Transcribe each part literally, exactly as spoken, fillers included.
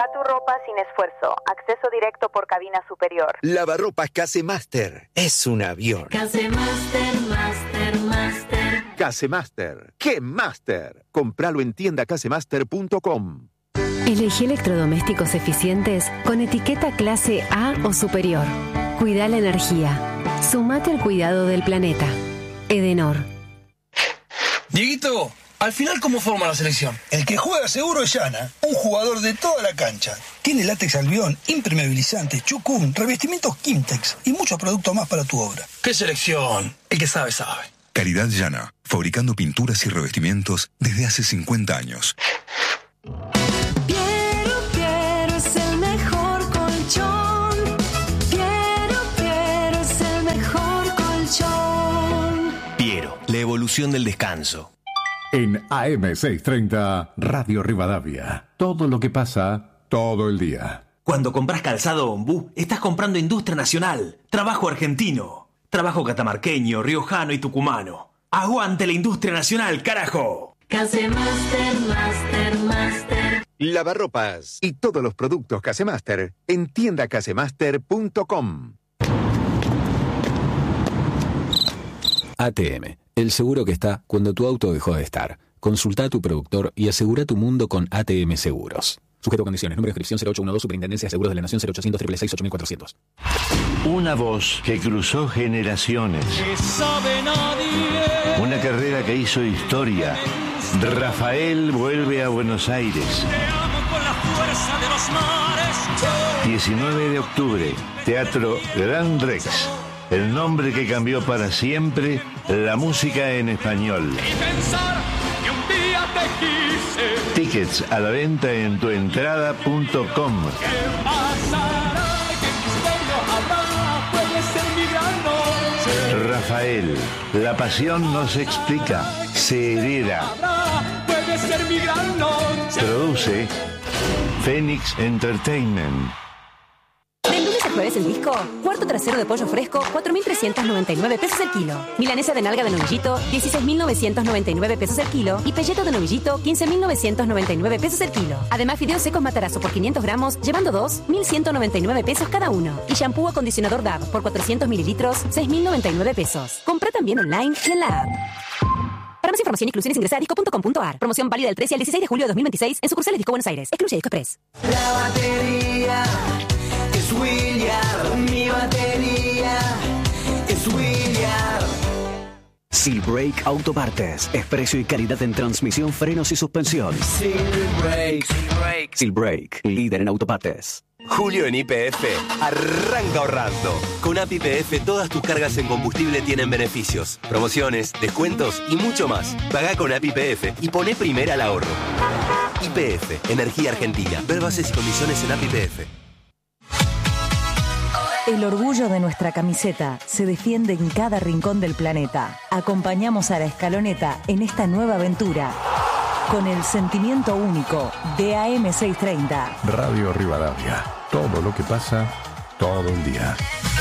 tu ropa sin esfuerzo. Acceso directo por cabina superior. Lavarropas Casemaster. Es un avión. Casemaster, Master, Master. Casemaster. ¡Qué Master! Compralo en tienda casemaster punto com. Elegí electrodomésticos eficientes con etiqueta clase A o superior. Cuida la energía. Sumate al cuidado del planeta. Edenor. Dieguito, al final, ¿cómo forma la selección? El que juega seguro es Yana, un jugador de toda la cancha. Tiene látex albión, impermeabilizante, chucún, revestimientos Kimtex y muchos productos más para tu obra. ¿Qué selección? El que sabe, sabe. Calidad Yana, fabricando pinturas y revestimientos desde hace cincuenta años. Piero, Piero es el mejor colchón. Piero, Piero es el mejor colchón. Piero, la evolución del descanso. En A M seiscientos treinta, Radio Rivadavia. Todo lo que pasa, todo el día. Cuando compras calzado Ombú, estás comprando industria nacional, trabajo argentino, trabajo catamarqueño, riojano y tucumano. ¡Aguante la industria nacional, carajo! Casemaster, Master, Master. Lavarropas y todos los productos Casemaster en tienda casemaster punto com. A T M, el seguro que está cuando tu auto dejó de estar. Consulta a tu productor y asegura tu mundo con A T M Seguros. Sujeto a condiciones. Número de inscripción cero ocho uno dos, Superintendencia de Seguros de la Nación cero ochocientos, seiscientos sesenta y seis, ocho mil cuatrocientos. Una voz que cruzó generaciones. Que sabe nadie. Una carrera que hizo historia. Rafael vuelve a Buenos Aires. Te amo con la fuerza de los mares. diecinueve de octubre, Teatro Gran Rex. El nombre que cambió para siempre la música en español. Y pensar que un día te quise. Tickets a la venta en tuentrada punto com. ¿Qué pasará? ¿Qué misterio habrá? Puede ser mi gran noche. Rafael, la pasión no se explica, se hereda. Puede ser mi gran noche. Produce Phoenix Entertainment. Del lunes a jueves el disco, cuarto trasero de pollo fresco, cuatro mil trescientos noventa y nueve pesos el kilo. Milanesa de nalga de novillito, dieciséis mil novecientos noventa y nueve pesos el kilo. Y pelleto de novillito, quince mil novecientos noventa y nueve pesos el kilo. Además, fideos secos Matarazzo por quinientos gramos, llevando dos, mil ciento noventa y nueve pesos cada uno. Y shampoo acondicionador D A V por cuatrocientos mililitros, seis mil noventa y nueve pesos. Compra también online y en la app. Para más información e inclusiones ingresa a disco punto com punto a r. Promoción válida del trece al dieciséis de julio de dos mil veintiséis en sucursales Disco Buenos Aires. Excluye Disco Express. La batería es William, mi batería es William. Silbrake Autopartes. Es precio y calidad en transmisión, frenos y suspensión. Silbrake. Silbrake. Silbrake, líder en autopartes. Julio en Y P F arranca ahorrando. Con A P I P F todas tus cargas en combustible tienen beneficios, promociones, descuentos y mucho más. Pagá con A P I P F y poné primera al ahorro. Y P F, Energía Argentina. Ver bases y condiciones en A P I P F. El orgullo de nuestra camiseta se defiende en cada rincón del planeta. Acompañamos a la Escaloneta en esta nueva aventura con el sentimiento único de A M seiscientos treinta. Radio Rivadavia. Todo lo que pasa, todo el día.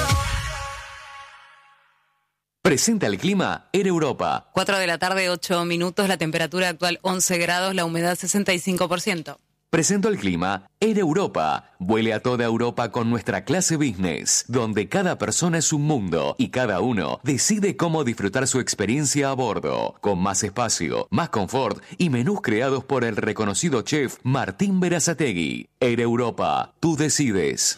Presenta el clima Air Europa. cuatro de la tarde, ocho minutos, la temperatura actual once grados, la humedad sesenta y cinco por ciento. Presento el clima Air Europa. Vuele a toda Europa con nuestra clase business, donde cada persona es un mundo y cada uno decide cómo disfrutar su experiencia a bordo, con más espacio, más confort y menús creados por el reconocido chef Martín Berazategui. Air Europa, tú decides.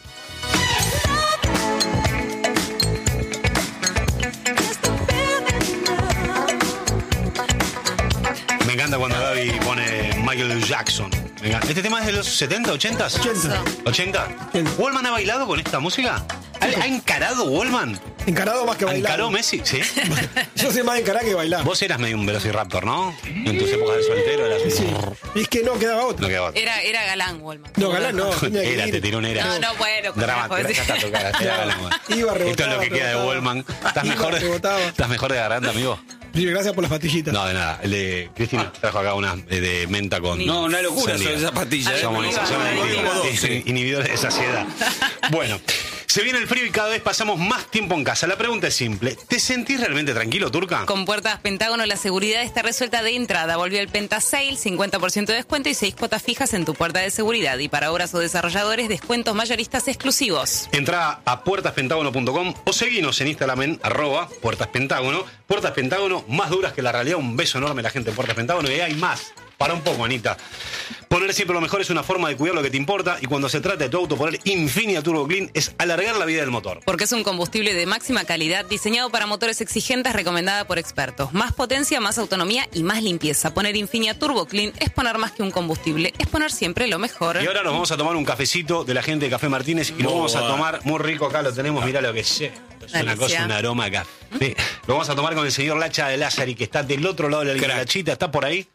Me encanta cuando Gaby pone Michael Jackson. Me encanta. ¿Este tema es de los setenta, ochenta? ochenta. ¿ochenta? ¿Wallman ha bailado con esta música? ¿Ha, ha encarado Wallman? Encarado más que bailar. ¿Encaró Messi? Sí. Yo sé más encarar que bailar. Vos eras medio un velociraptor, ¿no? En tus épocas de soltero eras un... Sí. Y es que no quedaba otro. No quedaba otro. Era, era galán, Wallman. No, galán no. Era, te tiró un era. No, no, bueno. Drama, carajo, ya está tu cara. Era galán. Iba, rebotaba. Esto es lo que queda de Wallman. ¿Estás mejor de, ¿Estás mejor de garganta, amigo? Sí, gracias por las pastillitas. No, de nada. El de Cristina trajo acá una de menta con... No, una locura son esas pastillas. Son, son inhibidores de saciedad. Bueno, Se viene el frío y cada vez pasamos más tiempo en casa. La pregunta es simple. ¿Te sentís realmente tranquilo, Turca? Con Puertas Pentágono la seguridad está resuelta de entrada. Volvió el Penta Sale, cincuenta por ciento de descuento y seis cuotas fijas en tu puerta de seguridad. Y para obras o desarrolladores, descuentos mayoristas exclusivos. Entra a puertas pentágono punto com o seguinos en Instagram en arroba Puertas Pentágono. Puertas Pentágono, más duras que la realidad. Un beso enorme a la gente de Puertas Pentágono. Y hay más. Para un poco, Anita. Poner siempre lo mejor es una forma de cuidar lo que te importa, y cuando se trata de tu auto, poner Infinia Turbo Clean es alargar la vida del motor. Porque es un combustible de máxima calidad diseñado para motores exigentes, recomendada por expertos. Más potencia, más autonomía y más limpieza. Poner Infinia Turbo Clean es poner más que un combustible, es poner siempre lo mejor. Y ahora nos vamos a tomar un cafecito de la gente de Café Martínez y lo vamos a tomar muy rico. Acá lo tenemos, mirá lo que es. Es una cosa, un aroma a café. Lo vamos a tomar con el señor Lacha de Lázari, que está del otro lado de la línea. Lachita, ¿está por ahí?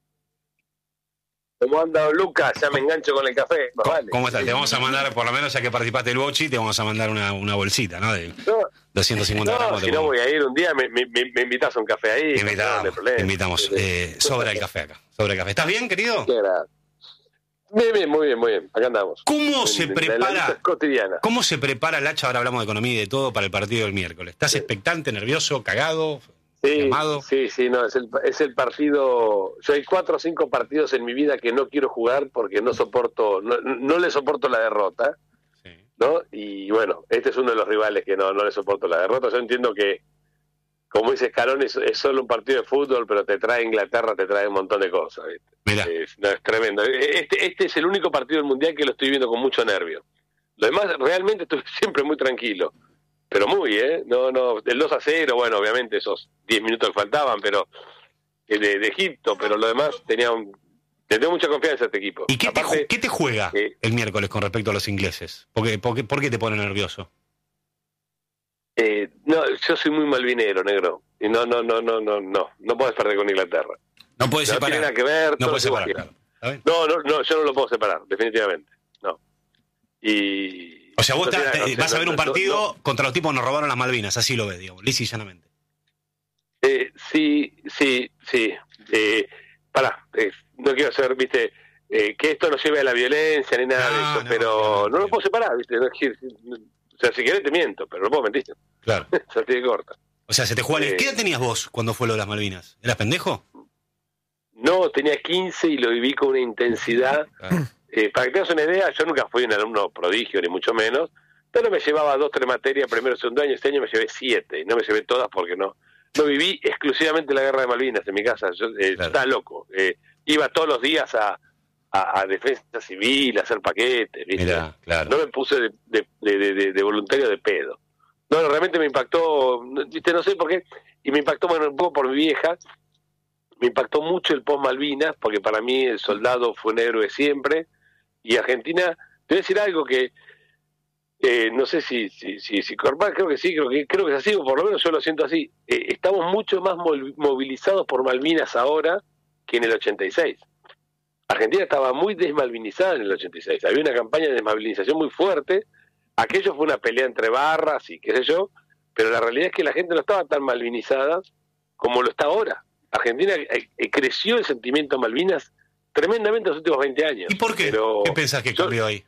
¿Cómo anda, don Lucas? Ya me engancho con el café. Más vale. ¿Cómo estás? Te vamos a mandar, por lo menos ya que participaste del Bochi, te vamos a mandar una, una bolsita, ¿no? De no, doscientos cincuenta no, gramos. Si no voy a ir un día, me, me, me invitas a un café ahí. Te invitamos, no, no te invitamos. Eh, sobra el café acá. Sobra el café. ¿Estás bien, querido? Bien, bien, muy bien, muy bien. Acá andamos. ¿Cómo en, se en prepara? Cotidiana. ¿Cómo se prepara, Lacha? Ahora hablamos de economía y de todo para el partido del miércoles. ¿Estás sí. expectante, nervioso, cagado? Sí, llamado? sí, sí, no, es el, es el partido. Yo hay cuatro o cinco partidos en mi vida que no quiero jugar porque no soporto, no, no le soporto la derrota, sí. ¿no? Y bueno, este es uno de los rivales que no, no le soporto la derrota. Yo entiendo que, como dice Scaloni, es, es solo un partido de fútbol, pero te trae Inglaterra, te trae un montón de cosas, ¿viste? Mirá. Es, no, es tremendo. Este, este es el único partido del Mundial que lo estoy viendo con mucho nervio. Lo demás, realmente estoy siempre muy tranquilo. Pero muy, ¿eh? No, no, el dos a cero, bueno, obviamente esos diez minutos que faltaban, pero de, de Egipto, pero lo demás tenía un, le tengo mucha confianza a este equipo. ¿Y qué, Aparte, te, ¿qué te juega eh, el miércoles con respecto a los ingleses? ¿Por qué, por qué, por qué te pone nervioso? Eh, no, yo soy muy malvinero, negro, y no, no, no, no, no, no, no puedes perder con Inglaterra. No puedes no separar. Tiene nada que ver. No puedes separar. Claro. No, no, no, yo no lo puedo separar, definitivamente, no. Y O sea, vos te, te, no, vas no, a ver un partido no, no. contra los tipos que nos robaron las Malvinas, así lo ves, digamos, lisa y llanamente. Eh, sí, sí, sí. Eh, pará, eh, no quiero hacer, viste, eh, que esto no lleve a la violencia ni nada no, de eso, no, pero no, no lo puedo separar, viste. No, o sea, si querés te miento, pero no puedo mentir. Claro. Se te corta. O sea, se te juega. Eh, ¿Qué edad tenías vos cuando fue lo de las Malvinas? ¿Eras pendejo? No, tenía quince y lo viví con una intensidad. Claro. Eh, para que tengas una idea, yo nunca fui un alumno prodigio, ni mucho menos, pero me llevaba dos, tres materias, primero, segundo año, este año me llevé siete, no me llevé todas porque no no viví exclusivamente la guerra de Malvinas en mi casa, yo eh, claro. estaba loco, eh, iba todos los días a, a, a defensa civil, a hacer paquetes, ¿viste? Mirá, claro. No me puse de, de, de, de, de voluntario de pedo. No, no, realmente me impactó, ¿viste? No sé por qué, y me impactó, bueno, un poco por mi vieja, me impactó mucho el post Malvinas, porque para mí el soldado fue un héroe siempre. Y Argentina, te voy a decir algo que eh, no sé si si, si, si Corpá, creo que sí, creo que creo que es así, o por lo menos yo lo siento así. Eh, estamos mucho más movilizados por Malvinas ahora que en el ochenta y seis. Argentina estaba muy desmalvinizada en el ochenta y seis. Había una campaña de desmalvinización muy fuerte. Aquello fue una pelea entre barras y qué sé yo, pero la realidad es que la gente no estaba tan malvinizada como lo está ahora. Argentina eh, eh, creció el sentimiento Malvinas tremendamente en los últimos veinte años. ¿Y por qué? Pero ¿qué pensás que cambió ahí?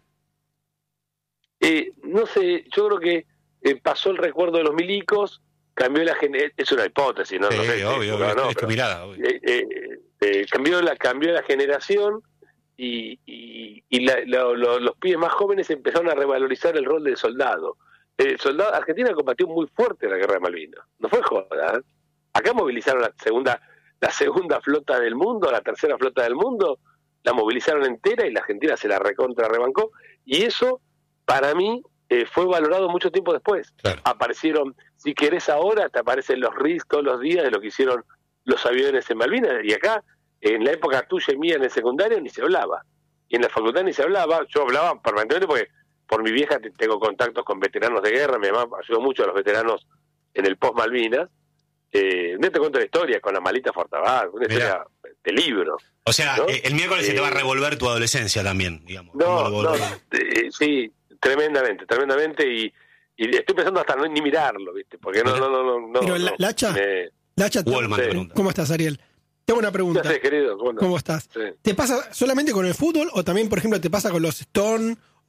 Eh, no sé, yo creo que eh, pasó el recuerdo de los milicos, cambió la generación, es una hipótesis, ¿no? Sí, no sé, obvio, no, obvio, no, es tu mirada, obvio. Eh, eh, eh, cambió, la, cambió la generación y, y, y la, la, lo, los pibes más jóvenes empezaron a revalorizar el rol del soldado. El soldado Argentina combatió muy fuerte la guerra de Malvinas, no fue joda, ¿eh? Acá movilizaron la segunda la segunda flota del mundo, la tercera flota del mundo, la movilizaron entera y la Argentina se la recontra rebancó, y eso para mí eh, fue valorado mucho tiempo después. Claro. Aparecieron, si querés ahora, te aparecen los R I S todos los días de lo que hicieron los aviones en Malvinas, y acá, en la época tuya y mía en el secundario, ni se hablaba, y en la facultad ni se hablaba. Yo hablaba permanentemente porque por mi vieja tengo contactos con veteranos de guerra, mi mamá ayudó mucho a los veteranos en el post Malvinas. Eh, no te cuento la historia con la malita Fortabat, una Mirá. historia de libro. O sea, ¿no? el miércoles eh, se te va a revolver tu adolescencia también, digamos. No, no, eh, sí, tremendamente, tremendamente, y, y estoy pensando hasta no ni mirarlo, ¿viste? Porque no, no, no, no. no Pero la, no, Lacha, me... Lacha, sí. ¿Cómo estás, Ariel? Tengo una pregunta. Ya sé, querido, ¿cómo, ¿Cómo estás? Sí. ¿Te pasa solamente con el fútbol o también, por ejemplo, te pasa con los Stone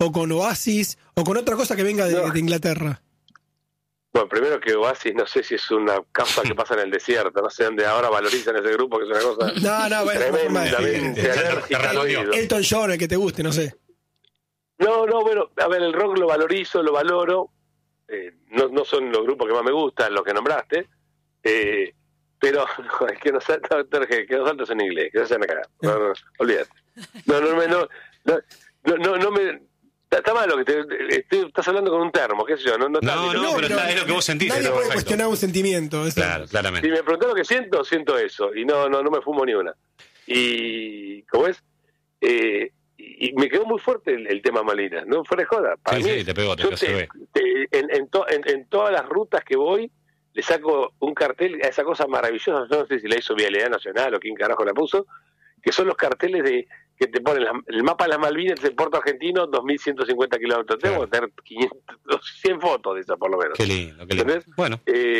o con Oasis, o con otra cosa que venga de, No. de Inglaterra? Bueno, primero que Oasis, no sé si es una causa que pasa en el desierto, no sé dónde ahora valorizan ese grupo, que es una cosa No, no, bueno, tremendamente bueno, alérgica al oído. Elton John, el que te guste, no sé. No, no, bueno, a ver, el rock lo valorizo, lo valoro, eh, no, no son los grupos que más me gustan, los que nombraste, eh, pero no, es que no salta, que no saltas en inglés, que no se van a cagar, no, no, olvídate. No, no, me, no, no, no, no, no me... Está malo que te, te- estás hablando con un termo, qué sé yo. No, no, está- No, no, pero está- es lo que vos sentís. Nadie ¿no? puede Perfecto. cuestionar un sentimiento. eso. Claro, claramente. Si me preguntás lo que siento, siento eso. Y no, no, no me fumo ni una. Y, ¿cómo es? Eh, y y me quedó muy fuerte el, el tema Malvinas, ¿no? Fuera de joda. Para Sí, mí, sí, te pegó, te yo pegó, se ve. te- en, en, to- en- en todas las rutas que voy, le saco un cartel a esa cosa maravillosa, no sé si la hizo Vialidad Nacional o quién carajo la puso, que son los carteles de que te ponen la- el mapa de las Malvinas en Puerto Argentino, dos mil ciento cincuenta kilómetros. Tengo que tener quinientos, cien fotos de esas por lo menos. Qué lindo, qué lindo. ¿Entendés? Bueno. Eh,